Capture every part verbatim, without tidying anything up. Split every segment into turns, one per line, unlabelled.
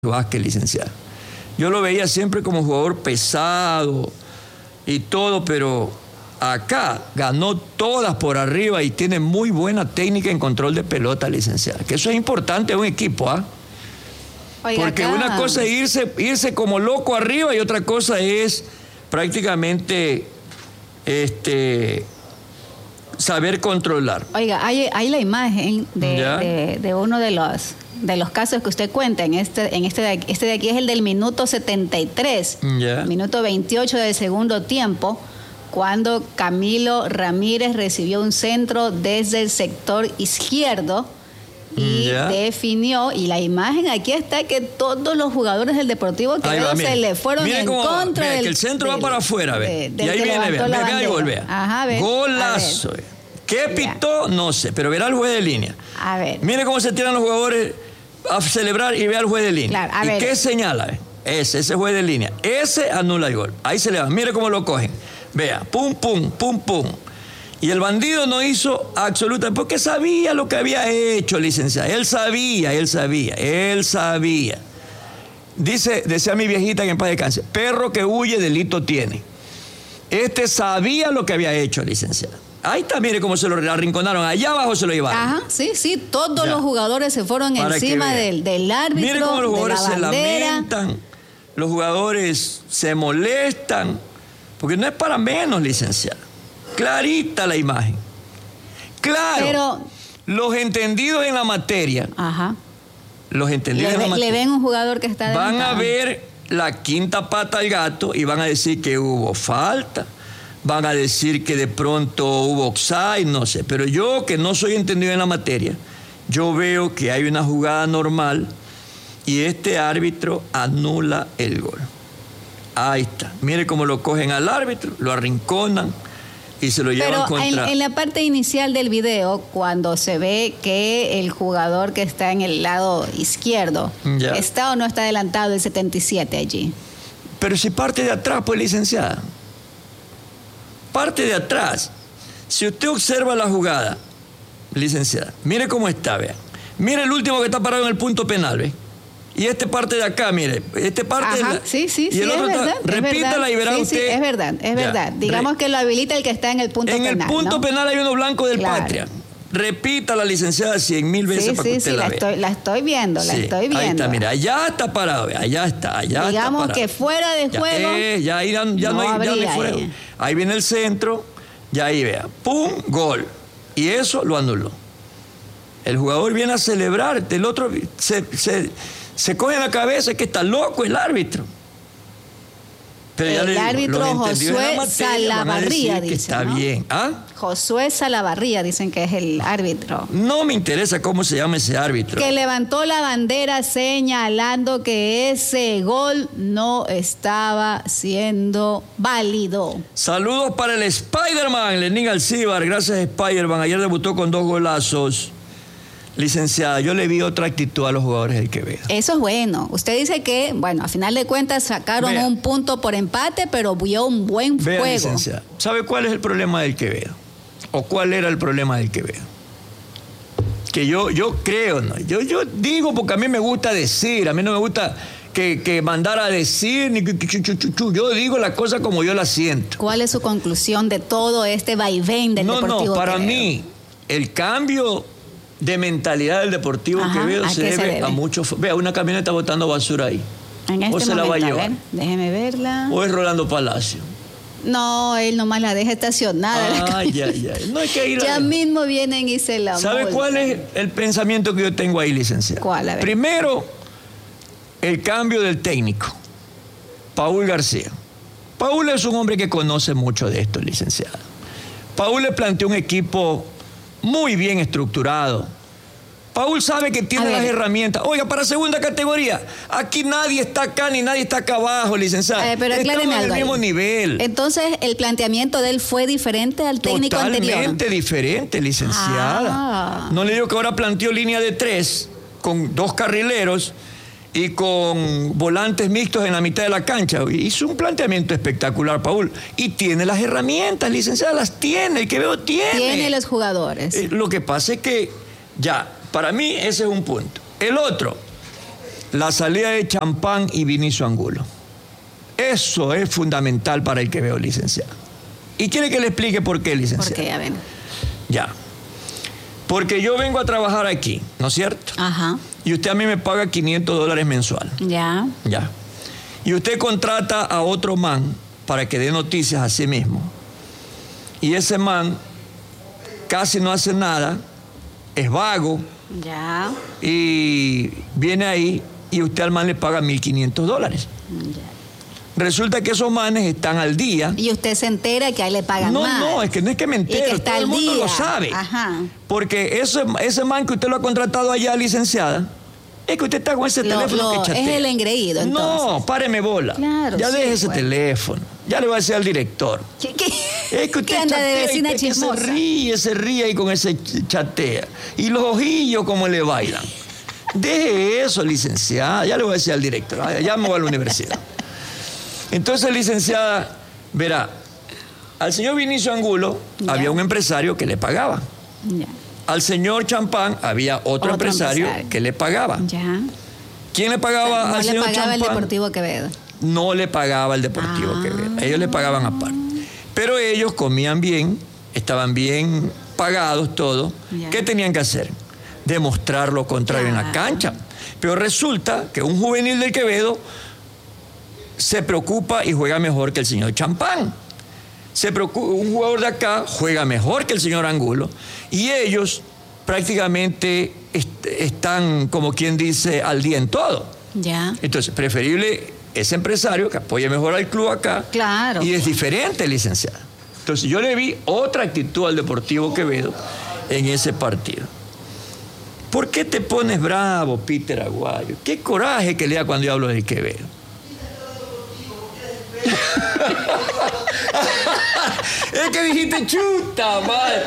Vázquez, licenciado. Yo lo veía siempre como jugador pesado y todo, pero acá ganó todas por arriba y tiene muy buena técnica en control de pelota, licenciada. Que eso es importante en un equipo, ¿ah? ¿eh? Porque acá una cosa es irse, irse como loco arriba y otra cosa es prácticamente este, saber controlar.
Oiga, hay, hay la imagen de, de, de uno de los... de los casos que usted cuenta, en este, en este, de aquí, este de aquí es el del minuto setenta y tres, yeah. minuto veintiocho del segundo tiempo, cuando Camilo Ramírez recibió un centro desde el sector izquierdo y yeah. definió, y la imagen aquí está que todos los jugadores del Deportivo Quevedo se le fueron
mire
en
cómo,
contra
mire,
del...
que el centro
del,
va para afuera, ve.
De,
y ahí viene, vea, vea, vea el gol, vea.
Ajá, ve.
Golazo, ve. ¿Qué pitó? No sé, pero verá el juez de línea.
A ver.
Mire cómo se tiran los jugadores a celebrar y ve al juez de línea.
Claro, a
¿Y
ver.
qué señala? Eh? Ese, ese juez de línea. Ese anula el gol. Ahí se le va. Mire cómo lo cogen. Vea, pum, pum, pum, pum. Y el bandido no hizo absolutamente, porque sabía lo que había hecho, licenciado. Él sabía, él sabía, él sabía. Dice, decía mi viejita que en paz descanse, perro que huye, delito tiene. Este sabía lo que había hecho, licenciado. Ahí está, mire cómo se lo arrinconaron. Allá abajo se lo llevaron.
Ajá, sí, sí. Todos
ya.
los jugadores se fueron
Para
encima del, del árbitro.
Mire cómo los jugadores
de la
se
bandera.
lamentan. Los jugadores se molestan. Porque no es para menos, licenciado. Clarita la imagen. Claro.
Pero,
los entendidos en la materia.
Ajá.
Los entendidos
le,
en la materia.
Le ven un jugador que está
Van
adelantado.
a ver la quinta pata al gato y van a decir que hubo falta. Van a decir que de pronto hubo offside, no sé. Pero yo, que no soy entendido en la materia, yo veo que hay una jugada normal y este árbitro anula el gol. Ahí está. Mire cómo lo cogen al árbitro, lo arrinconan y se lo llevan
Pero
contra...
en, en la parte inicial del video, cuando se ve que el jugador que está en el lado izquierdo, ya. ¿está o no está adelantado el setenta y siete allí?
Pero si parte de atrás, pues, licenciada. Parte de atrás. Si usted observa la jugada, licenciada, mire cómo está, vea. Mire el último que está parado en el punto penal, ¿ve? Y este parte de acá, mire, este parte...
Ajá,
de la,
sí, sí,
y
sí,
el
es
otro
verdad.
Está, repítala y verá
sí,
usted...
Sí, es verdad, es
ya,
verdad. Digamos
re,
que lo habilita el que está en el punto
en
penal,
En el punto
¿no?
penal hay uno blanco del
claro.
Patria. Repita la licenciada cien mil veces
sí,
para
sí,
que usted
sí,
la,
la
vea.
estoy, la estoy viendo, la
sí,
estoy viendo.
Ahí está, mira, allá está parado, vea, allá está, allá
Digamos
está parado.
que fuera de juego...
Ya, eh, ya ahí ya no,
no,
hay, ya no hay fuego.
Ahí.
ahí viene el centro, ya ahí vea, pum, gol. Y eso lo anuló. El jugador viene a celebrar, el otro se, se, se coge en la cabeza, es que está loco el árbitro. Pero
el
ya le,
árbitro Josué Salavarría dice,
que está
¿no?
bien. ¿Ah?
Josué Salavarría dicen que es el árbitro.
No me interesa cómo se llama ese árbitro.
Que levantó la bandera señalando que ese gol no estaba siendo válido.
Saludos para el Spider-Man, Lenín Alcíbar. Gracias, Spider-Man. Ayer debutó con dos golazos. Licenciada, yo le vi otra actitud a los jugadores del Quevedo.
Eso es bueno. Usted dice que, bueno, a final de cuentas sacaron Vea. un punto por empate, pero vio un buen
Vea,
juego.
Licenciada, ¿sabe cuál es el problema del Quevedo? ¿O cuál era el problema del Quevedo? Que yo, yo creo, ¿no? Yo, yo digo porque a mí me gusta decir, a mí no me gusta que, que mandar a decir, ni que, que, chu, chu, chu, chu. Yo digo las cosas como yo las siento.
¿Cuál es su conclusión de todo este vaivén del
no,
Deportivo
No, para
Quevedo?
mí, el cambio de mentalidad del Deportivo
Ajá,
Quevedo
¿a
se
qué
debe,
se debe a
mucho... Vea, una camioneta botando basura ahí.
En este
o se
momento,
la va a llevar.
A ver, déjeme verla.
O es Rolando Palacio.
No, él nomás la deja estacionada.
Ay, ay, ay. No hay que ir
ya
a...
mismo vienen y se la
¿Sabe
multan?
cuál es el pensamiento que yo tengo ahí, licenciado?
¿Cuál? A ver.
Primero, el cambio del técnico, Paul García. Paul es un hombre que conoce mucho de esto, licenciado. Paul le planteó un equipo muy bien estructurado. Paul sabe que tiene las herramientas. Oiga, para segunda categoría, aquí nadie está acá ni nadie está acá abajo, licenciado.
Ver, pero
estamos en el mismo
ahí.
nivel.
Entonces, ¿el planteamiento de él fue diferente al técnico
Totalmente
anterior?
Totalmente diferente, licenciada.
Ah.
No le digo que ahora planteó línea de tres con dos carrileros y con volantes mixtos en la mitad de la cancha. Hizo un planteamiento espectacular, Paul. Y tiene las herramientas, licenciada, las tiene. El Quevedo tiene.
Tiene los jugadores.
Eh, lo que pasa es que, ya, para mí ese es un punto. El otro, la salida de Champán y Vinicio Angulo. Eso es fundamental para el Quevedo, licenciado. ¿Y quiere que le explique por qué, licenciado?
¿Por qué? A ver.
Ya. Porque yo vengo a trabajar aquí, ¿no es cierto?
Ajá.
Y usted a mí me paga quinientos dólares mensual.
Ya.
Ya. Y usted contrata a otro man para que dé noticias a sí mismo. Y ese man casi no hace nada, es vago.
Ya.
Y viene ahí y usted al man le paga mil quinientos dólares.
Ya.
Resulta que esos manes están al día.
Y usted se entera que ahí le pagan
no,
más.
No, no, es que no es que me entero, todo el mundo día. Lo sabe.
Ajá.
Porque ese, ese man que usted lo ha contratado allá, licenciada, es que usted está con ese lo, teléfono
lo,
que chatea.
Es el engreído, entonces.
No, páreme bola.
Claro,
ya
sí,
deje ese
bueno.
teléfono. Ya le voy a decir al director.
¿Qué, qué?
Es que usted
¿Qué anda
chatea
de vecina
y
chismosa?
se ríe, se ríe ahí con ese chatea. Y los ojillos como le bailan. Deje eso, licenciada. Ya le voy a decir al director. Ya me voy a la universidad. Entonces, licenciada, verá, al señor Vinicio Angulo ya. había un empresario que le pagaba.
Ya.
Al señor Champán había otro, otro empresario, empresario que le pagaba.
Ya.
¿Quién le pagaba
no
al señor Champán?
No le pagaba el Deportivo Quevedo.
No le pagaba el Deportivo
ah.
Quevedo. Ellos le pagaban aparte. Pero ellos comían bien, estaban bien pagados todos. Ya. ¿Qué tenían que hacer? Demostrar lo contrario ya. en la cancha. Pero resulta que un juvenil del Quevedo se preocupa y juega mejor que el señor Champán. Se preocupa, un jugador de acá juega mejor que el señor Angulo y ellos prácticamente est están, como quien dice, al día en todo.
Ya.
Entonces, preferible ese empresario que apoye mejor al club acá.
Claro.
Y es diferente, licenciada. Entonces, yo le vi otra actitud al Deportivo Quevedo en ese partido. ¿Por qué te pones bravo, Peter Aguayo? Qué coraje que le da cuando yo hablo del Quevedo. Es que dijiste chuta, madre.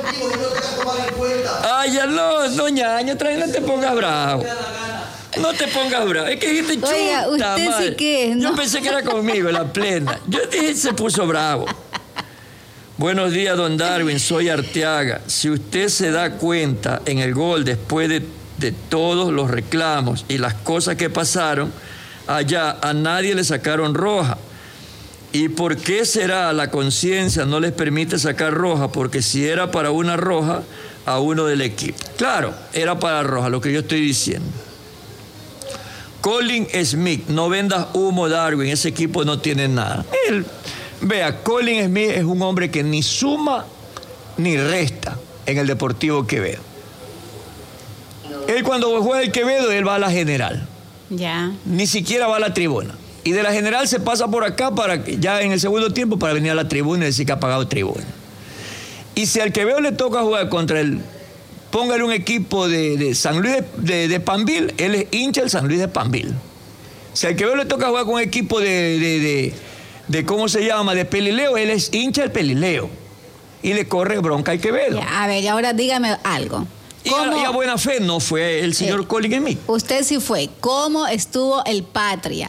Ay, ya no, no, ñaño, trae, no te pongas bravo. No te pongas bravo. Es que dijiste chuta,
Oiga, usted
madre.
Sí que es, ¿no?
Yo pensé que era conmigo, la plena. Yo dije, se puso bravo. Buenos días, don Darwin, soy Arteaga. Si usted se da cuenta en el gol, después de, de todos los reclamos y las cosas que pasaron, allá a nadie le sacaron roja. ¿Y por qué será la conciencia no les permite sacar roja? Porque si era para una roja, a uno del equipo. Claro, era para roja, lo que yo estoy diciendo. Colin Smith, no vendas humo, Darwin, ese equipo no tiene nada. Él, vea, Colin Smith es un hombre que ni suma ni resta en el Deportivo Quevedo. Él cuando juega el Quevedo, él va a la general.
Ya.
Ni siquiera va a la tribuna. Y de la general se pasa por acá para ya en el segundo tiempo para venir a la tribuna y decir que ha pagado tribuna. Y si al Quevedo le toca jugar contra el, póngale un equipo de, de San Luis de, de, de Pambil, él es hincha del San Luis de Pambil. Si al Quevedo le toca jugar con un equipo de, de, de, de ¿cómo se llama? De Pelileo, él es hincha del Pelileo. Y le corre bronca al Quevedo.
Ya, a ver, y ahora dígame algo.
Y a, y a buena fe no fue el señor eh, Colin Smith.
Usted sí fue. ¿Cómo estuvo el Patria?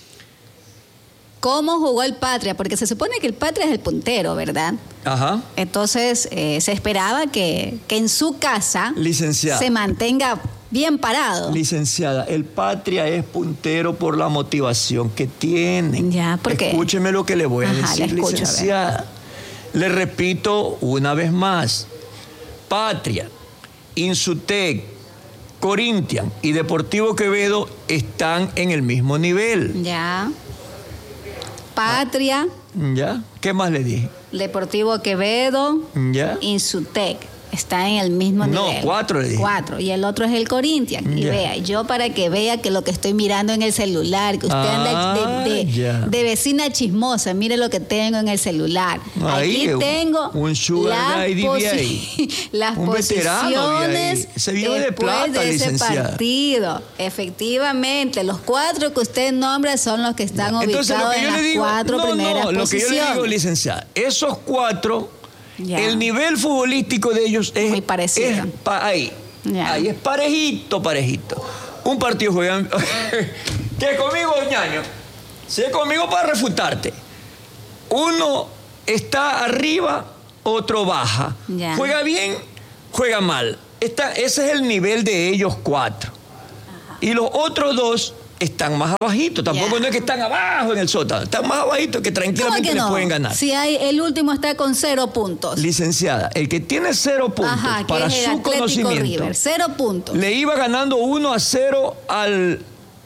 ¿Cómo jugó el Patria? Porque se supone que el Patria es el puntero, ¿verdad?
Ajá.
Entonces, eh, se esperaba que, que en su casa
Licenciada.
se mantenga bien parado.
Licenciada, el Patria es puntero por la motivación que tiene.
Ya, ¿por qué?
Escúcheme lo que le voy a
Ajá,
decir,
le escucho,
licenciada. Le repito una vez más. Patria, Insutec, Corinthians y Deportivo Quevedo están en el mismo nivel.
Ya. Patria.
¿Ya? ¿Qué más le dije?
Deportivo Quevedo.
¿Ya?
Insutec. Está en el mismo nivel.
No, cuatro le dije.
Cuatro. Y el otro es el Corinthians. Y
ya.
vea, yo para que vea que lo que estoy mirando en el celular, que usted
ah,
anda de, de, de vecina chismosa, mire lo que tengo en el celular.
Ahí,
Aquí tengo
un sugar
las,
posi
las
un
posiciones
se vio de
después
plata,
de ese
licenciada.
partido. Efectivamente, los cuatro que usted nombra son los que están ya.
Entonces,
ubicados en las
digo,
cuatro
no,
primeras
no, lo
posiciones.
que yo le digo, licenciada, esos cuatro...
Ya.
El nivel futbolístico de ellos es
muy parecido.
Es pa, ahí, ya. ahí es parejito, parejito. Un partido juegan que conmigo, ñaño, si es conmigo para refutarte. Uno está arriba, otro baja.
Ya.
Juega bien, juega mal. Está, ese es el nivel de ellos cuatro.
Ajá.
Y los otros dos están más abajito. Tampoco yeah. no es que están abajo en el sótano. Están más abajito que tranquilamente les no? pueden ganar.
Si hay, el último está con cero puntos.
Licenciada, el que tiene cero puntos, Ajá, para su Atlético conocimiento,
River, cero puntos.
Le iba ganando uno a cero al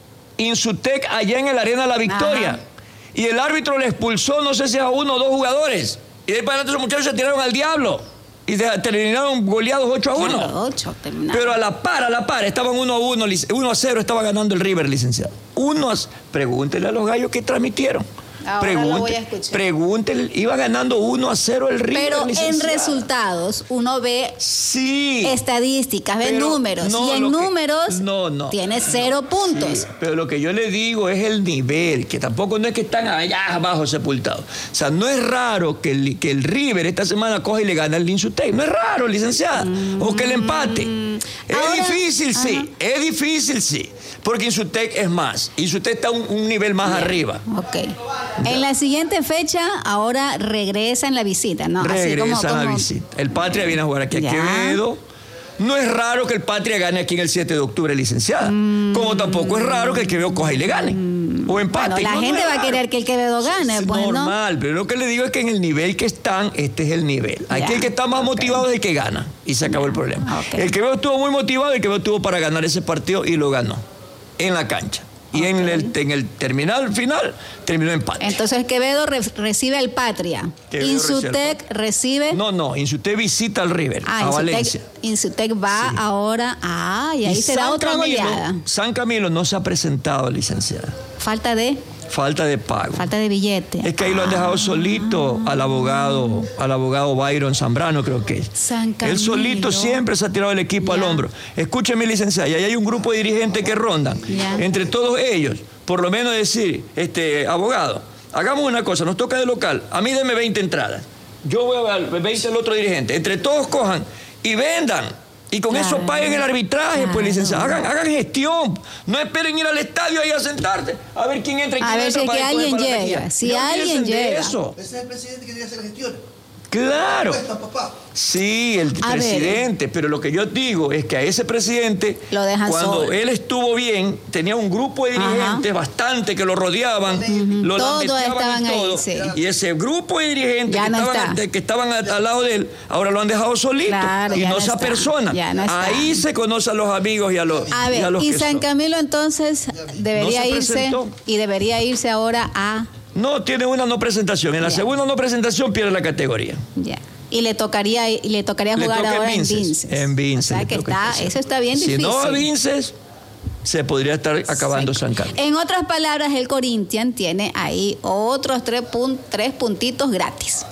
Insutec allá en el Arena La Victoria. Ajá. Y el árbitro le expulsó, no sé si a uno o dos jugadores. Y de ahí para adelante esos muchachos se tiraron al diablo. Y terminaron goleados ocho a uno.
Claro, ocho,
Pero a la par, a la par, estaban uno a uno, uno a cero estaba ganando el River, licenciado. Uno a, pregúntele a los gallos que transmitieron.
Ahora Pregunte, lo voy a escuchar.
Pregúntele, iba ganando uno a cero el River.
Pero
licenciado.
En resultados uno ve
sí,
estadísticas, ve números. No, y en números
que, no, no,
tiene cero puntos.
Sí, pero lo que yo le digo es el nivel, que tampoco no es que están allá abajo sepultados. O sea, no es raro que el, que el River esta semana coja y le gane al Insutec. No es raro, licenciada. Mm, o que le empate. Mm, es ahora, difícil, ajá. sí. Es difícil, sí. Porque Insutec es más. Insutec está un, un nivel más Bien. arriba.
Ok. Ya. En la siguiente fecha, ahora regresa en la visita, ¿no?
Regresa
Así como,
en
como...
la visita. El Patria viene a jugar aquí a Quevedo. No es raro que el Patria gane aquí en el siete de octubre, licenciada. Mm. Como tampoco es raro que el Quevedo coja y le gane. Mm. O empate.
Bueno, la
no,
gente
no
va a querer que el Quevedo gane.
Es
pues,
normal,
¿no?
pero lo que le digo es que en el nivel que están, este es el nivel. Aquí ya. el que está más okay. motivado es el que gana. Y se acabó el problema. Okay. El Quevedo estuvo muy motivado, el Quevedo estuvo para ganar ese partido y lo ganó. En la cancha. Y okay. en, el, en el terminal final terminó empate.
Entonces Quevedo re recibe al Patria. Quevedo Insutec recibe...
No, no, Insutec visita al River, ah, a Insutec, Valencia.
Insutec va sí. ahora... Ah, y ahí y será San otra Camilo, goleada.
San Camilo no se ha presentado, licenciada.
Falta de...
Falta de pago.
Falta de billete.
Es que ahí ah. lo han dejado solito al abogado, al abogado Byron Zambrano, creo que es.
San Camilo.
Él solito siempre se ha tirado el equipo ya. al hombro. Escúcheme, licenciada, y ahí hay un grupo de dirigentes que rondan. Ya. Entre todos ellos, por lo menos decir, este, abogado, hagamos una cosa, nos toca de local, a mí deme veinte entradas. Yo voy a dar veinte al otro dirigente. Entre todos cojan y vendan. Y con claro. eso paguen el arbitraje, claro. pues, licenciado. Hagan, hagan gestión. No esperen ir al estadio ahí a sentarse a ver quién entra y quién
entra. A ver si
para
que alguien llega. Si no alguien llega.
Eso.
Ese es el presidente que tiene que hacer la gestión.
Claro.
Cuesta, papá.
Sí, el
a
presidente, ver. pero lo que yo digo es que a ese presidente,
lo dejan
cuando
solo.
él estuvo bien, tenía un grupo de dirigentes Ajá. bastante que lo rodeaban, uh-huh. lo
todos estaban
y todo.
Ahí, sí.
Y ese grupo de dirigentes que, no estaban, que estaban al, al lado de él, ahora lo han dejado solito.
Claro,
y no,
no
esa persona.
No
ahí se conocen a los amigos y a los
A ver,
y, a los
y
que
San
son.
Camilo entonces debería
no
irse
presentó.
y debería irse ahora a...
No, tiene una no presentación. En la ya. segunda no presentación pierde la categoría.
Ya. Y le tocaría, y le tocaría jugar
le
ahora
en
Vinces. En Vinces.
En Vinces.
O sea que está, eso está bien difícil.
Si no a Vinces, se podría estar acabando sí. San Carlos.
En otras palabras, el Corinthians tiene ahí otros tres, pun tres puntitos gratis.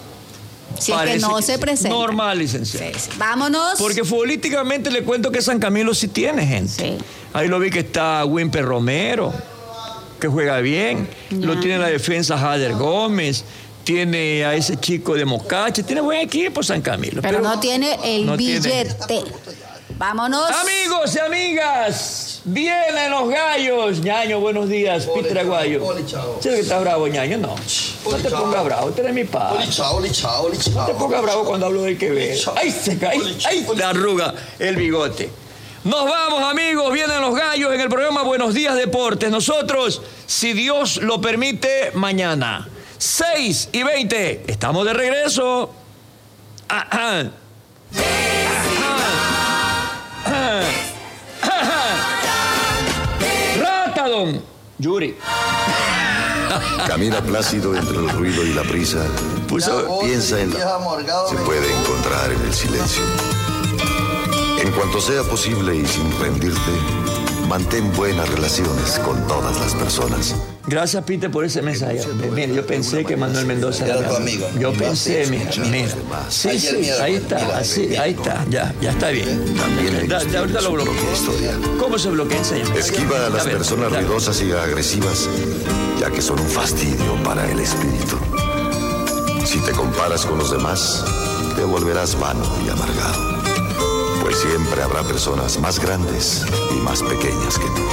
Si Parece es que no que se sí. presenta.
Normal, licenciado.
Sí, sí. Vámonos.
Porque futbolísticamente le cuento que San Camilo sí tiene gente. Sí. Ahí lo vi que está Wimper Romero, que juega bien. Ya. Lo tiene la defensa Jader Gómez. Tiene a ese chico de Mocache, tiene buen equipo San Camilo.
Pero, pero no tiene el no billete. Tiene. Vámonos.
Amigos y amigas, vienen los gallos. Ñaño, buenos días.
Oli,
Peter Aguayo.
Oli, chao.
¿Sabes que estás bravo, Ñaño? No. Oli, no te chao. pongas bravo, tú eres mi padre.
Oli, chao, oli, chao, oli, chao.
No te pongas bravo cuando hablo del que ve. Ahí se cae, ahí te arruga el bigote. Nos vamos, amigos, vienen los gallos en el programa Buenos Días Deportes. Nosotros, si Dios lo permite, mañana. seis y veinte. Estamos de regreso. Ajá. Ajá. Ajá. Ratadón. Yuri.
Camina plácido entre el ruido y la prisa.
Puso,
piensa en la... Se puede encontrar en el silencio. En cuanto sea posible y sin rendirte, mantén buenas relaciones con todas las personas.
Gracias, Peter, por ese mensaje. Mira, yo pensé que Manuel Mendoza era tu amigo. Yo pensé, mira, mira. Sí, sí, ahí está, así, ahí está, ya, ya está bien.
También
ya, ya, ahorita lo bloqueo. ¿Cómo se bloquea? Enséñame.
Esquiva a las
ver,
personas
ver.
ruidosas y agresivas, ya que son un fastidio para el espíritu. Si te comparas con los demás, te volverás vano y amargado. Pues siempre habrá personas más grandes y más pequeñas que tú.